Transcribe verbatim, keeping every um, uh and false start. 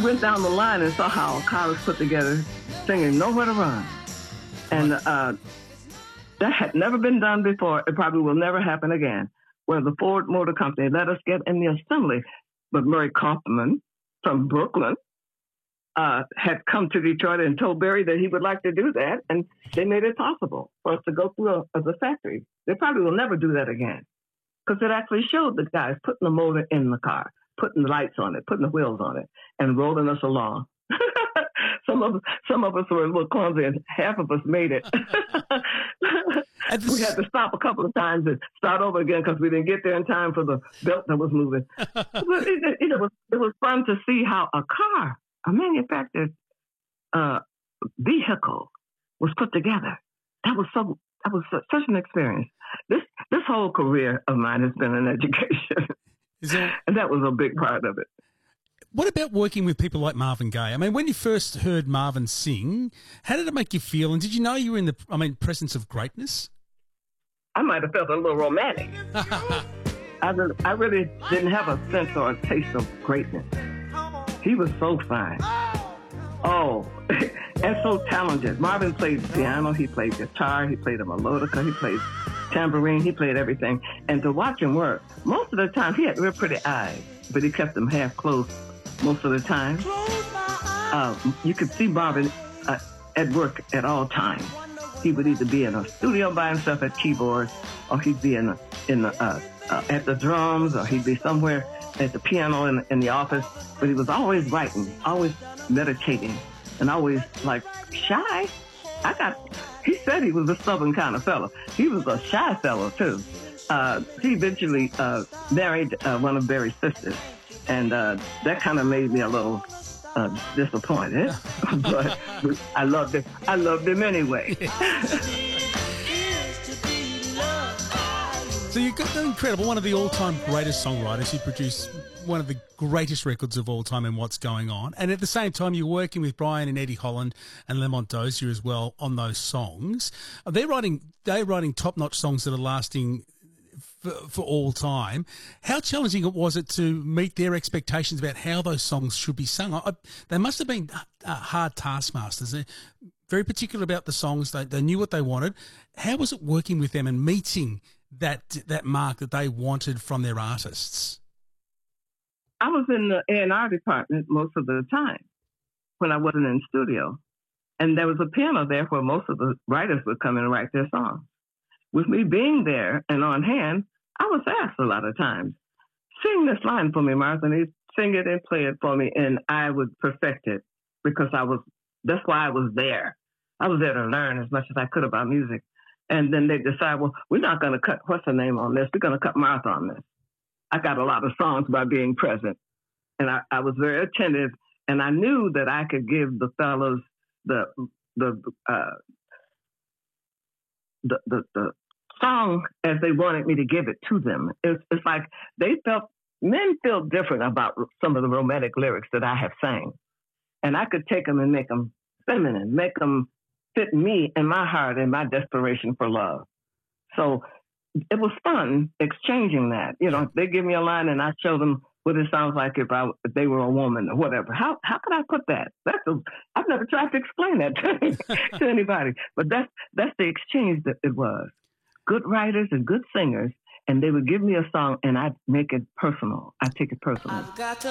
went down the line and saw how a car was put together, singing "Nowhere to Run," and uh, that had never been done before. It probably will never happen again. Where the Ford Motor Company let us get in the assembly, but Murray Kaufman from Brooklyn uh, had come to Detroit and told Barry that he would like to do that, and they made it possible for us to go through a, as a factory. They probably will never do that again, because it actually showed the guys putting the motor in the car, putting the lights on it, putting the wheels on it, and rolling us along. some of some of us were a little clumsy, and half of us made it. We had to stop a couple of times and start over again because we didn't get there in time for the belt that was moving. But it, it, it was it was fun to see how a car, a manufactured uh, vehicle, was put together. That was so that was such an experience. This this whole career of mine has been an education, there, and that was a big part of it. What about working with people like Marvin Gaye? I mean, when you first heard Marvin sing, how did it make you feel? And did you know you were in the, I mean, presence of greatness? I might have felt a little romantic. I, really, I really didn't have a sense or a taste of greatness. He was so fine. Oh, and so talented. Marvin played piano, he played guitar, he played a melodica, he played tambourine, he played everything. And to watch him work, most of the time he had real pretty eyes, but he kept them half closed most of the time. Uh, you could see Marvin uh, at work at all times. He would either be in a studio by himself at keyboards, or he'd be in a, in the, uh, uh, at the drums, or he'd be somewhere at the piano in, in the office. But he was always writing, always meditating, and always like shy. I got. He said he was a stubborn kind of fellow. He was a shy fellow too. Uh, he eventually uh, married uh, one of Barry's sisters, and uh, that kind of made me a little uh, disappointed. But I loved him. I loved him anyway. So you've got the incredible, one of the all-time greatest songwriters. You produce one of the greatest records of all time in What's Going On. And at the same time, you're working with Brian and Eddie Holland and Lamont Dozier as well on those songs. They're writing, they're writing top-notch songs that are lasting for, for all time. How challenging was it to meet their expectations about how those songs should be sung? I, they must have been uh, hard taskmasters. They're very particular about the songs. They, they knew what they wanted. How was it working with them and meeting that that mark that they wanted from their artists? I was in the A and R department most of the time when I wasn't in studio. And there was a piano there where most of the writers would come in and write their songs. With me being there and on hand, I was asked a lot of times, sing this line for me, Martha, and he'd sing it and play it for me, and I would perfect it because I was, that's why I was there. I was there to learn as much as I could about music. And then they decide, well, we're not going to cut what's her name on this. We're going to cut Martha on this. I got a lot of songs by being present. And I, I was very attentive. And I knew that I could give the fellows the the uh, the, the the song as they wanted me to give it to them. It's, it's like they felt, men feel different about some of the romantic lyrics that I have sang. And I could take them and make them feminine, make them fit me and my heart and my desperation for love. So it was fun exchanging that. You know, they give me a line and I show them what it sounds like if I if they were a woman or whatever. How how could I put that? That's a, I've never tried to explain that to, to anybody. But that's that's the exchange that it was. Good writers and good singers, and they would give me a song and I'd make it personal. I'd take it personal. I've got to